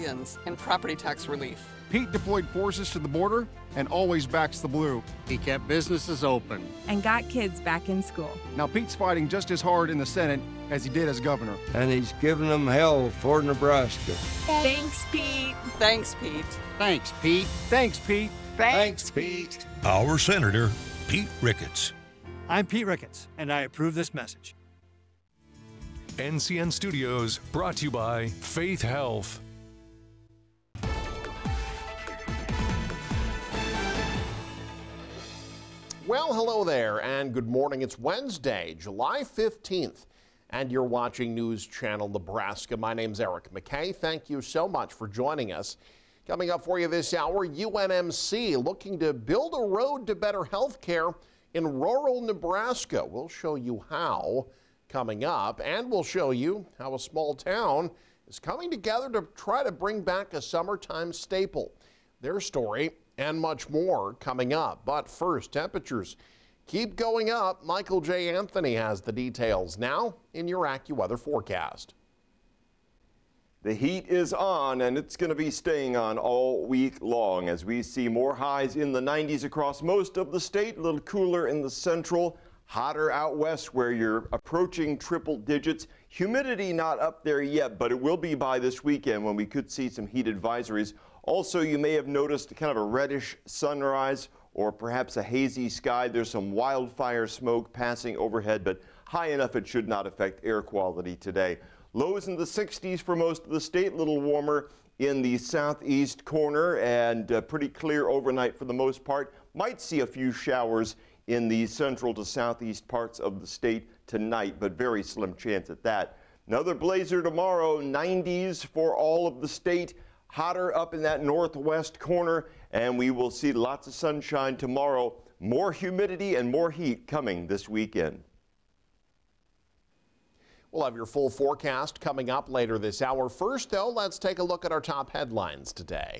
millions in property tax relief. Pete deployed forces to the border and always backs the blue. He kept businesses open and got kids back in school. Now Pete's fighting just as hard in the Senate as he did as governor. And he's giving them hell for Nebraska. Thanks, Pete. Thanks, Pete. Thanks, Pete. Thanks, Pete. Thanks, Pete. Our Senator, Pete Ricketts. I'm Pete Ricketts, and I approve this message. NCN Studios, brought to you by Faith Health. Well, hello there, and good morning. It's Wednesday, July 15th, and you're watching News Channel Nebraska. My name's Eric McKay. Thank you so much for joining us. Coming up for you this hour, UNMC looking to build a road to better health care in rural Nebraska. We'll show you how coming up, and we'll show you how a small town is coming together to try to bring back a summertime staple. Their story and much more coming up. But first, temperatures keep going up. Michael J. Anthony has the details now in your AccuWeather forecast. The heat is on, and it's going to be staying on all week long as we see more highs in the 90s across most of the state, a little cooler in the central, hotter out west where you're approaching triple digits. Humidity not up there yet, but it will be by this weekend when we could see some heat advisories. Also, you may have noticed kind of a reddish sunrise or perhaps a hazy sky. There's some wildfire smoke passing overhead, but high enough it should not affect air quality today. Lows in the 60s for most of the state, a little warmer in the southeast corner and pretty clear overnight for the most part. Might see a few showers in the central to southeast parts of the state tonight, but very slim chance at that. Another blazer tomorrow, 90s for all of the state. Hotter up in that northwest corner, and we will see lots of sunshine tomorrow. More humidity and more heat coming this weekend. We'll have your full forecast coming up later this hour. First, though, let's take a look at our top headlines today.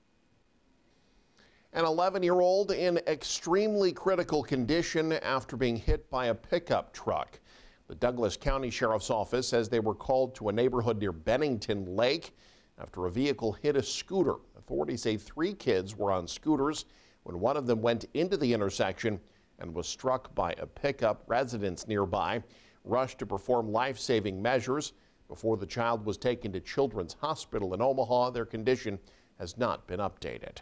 An 11-year-old in extremely critical condition after being hit by a pickup truck. The Douglas County Sheriff's Office says they were called to a neighborhood near Bennington Lake after a vehicle hit a scooter. Authorities say 3 kids were on scooters when one of them went into the intersection and was struck by a pickup. Residents nearby rushed to perform life-saving measures before the child was taken to Children's Hospital in Omaha. Their condition has not been updated.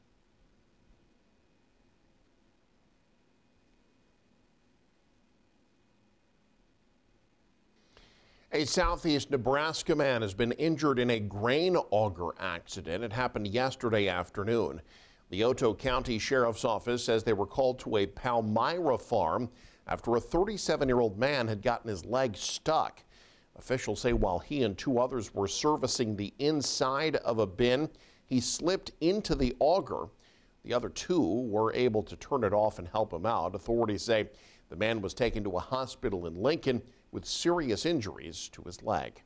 A southeast Nebraska man has been injured in a grain auger accident. It happened yesterday afternoon. The Otoe County Sheriff's Office says they were called to a Palmyra farm after a 37-year-old man had gotten his leg stuck. Officials say while he and 2 others were servicing the inside of a bin, he slipped into the auger. The other 2 were able to turn it off and help him out. Authorities say the man was taken to a hospital in Lincoln with serious injuries to his leg.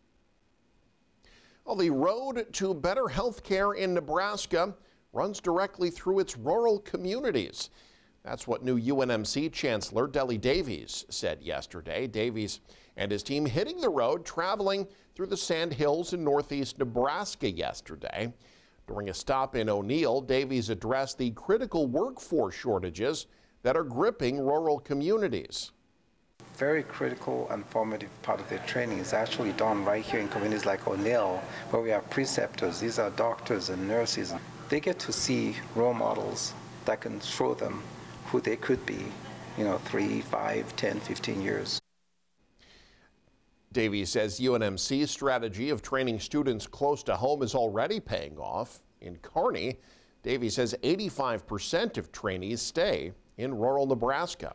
Well, the road to better health care in Nebraska runs directly through its rural communities. That's what new UNMC Chancellor Deli Davies said yesterday. Davies and his team hitting the road, traveling through the Sand Hills in northeast Nebraska yesterday. During a stop in O'Neill, Davies addressed the critical workforce shortages that are gripping rural communities. Very critical and formative part of their training is actually done right here in communities like O'Neill, where we have preceptors. These are doctors and nurses. They get to see role models that can show them who they could be, 3, 5, 10, 15 years. Davies says UNMC's strategy of training students close to home is already paying off. In Kearney, Davies says 85% of trainees stay in rural Nebraska.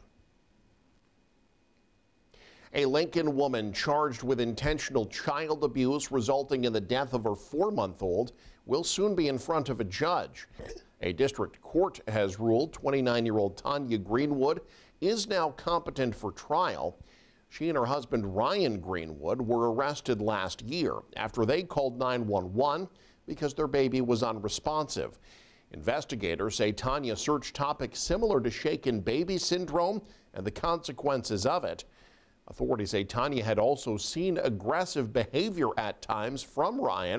A Lincoln woman charged with intentional child abuse resulting in the death of her 4-month-old will soon be in front of a judge. A district court has ruled 29-year-old Tanya Greenwood is now competent for trial. She and her husband Ryan Greenwood were arrested last year after they called 911 because their baby was unresponsive. Investigators say Tanya searched topics similar to shaken baby syndrome and the consequences of it. Authorities say Tanya had also seen aggressive behavior at times from Ryan